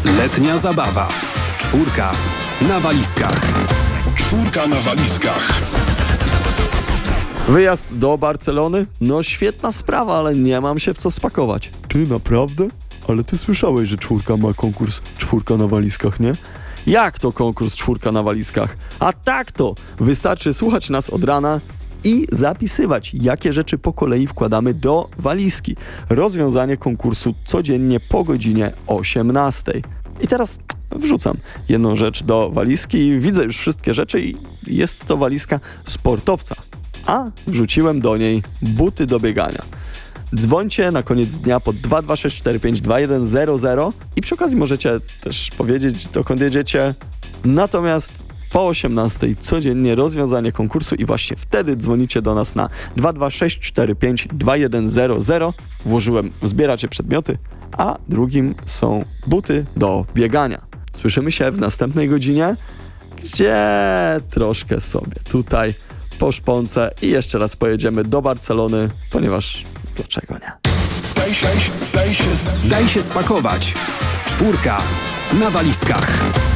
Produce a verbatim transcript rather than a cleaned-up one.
Letnia zabawa. Czwórka na walizkach. Czwórka na walizkach. Wyjazd do Barcelony? No świetna sprawa, ale nie mam się w co spakować. Ty naprawdę? Ale ty słyszałeś, że czwórka ma konkurs czwórka na walizkach, nie? Jak to konkurs czwórka na walizkach? A tak to! Wystarczy słuchać nas od rana i zapisywać, jakie rzeczy po kolei wkładamy do walizki. Rozwiązanie konkursu codziennie po godzinie osiemnastej. I teraz wrzucam jedną rzecz do walizki, widzę już wszystkie rzeczy i jest to walizka sportowca. A wrzuciłem do niej buty do biegania. Dzwońcie na koniec dnia pod dwa dwa sześć cztery pięć dwa jeden zero zero i przy okazji możecie też powiedzieć, dokąd jedziecie. Natomiast po osiemnastej codziennie rozwiązanie konkursu i właśnie wtedy dzwonicie do nas na dwa dwa sześć cztery pięć dwa jeden zero zero. Włożyłem zbieracie przedmioty, a drugim są buty do biegania. Słyszymy się w następnej godzinie, gdzie troszkę sobie tutaj po szponce i jeszcze raz pojedziemy do Barcelony, ponieważ dlaczego nie? Daj się, daj się, Daj się spakować. Czwórka na walizkach.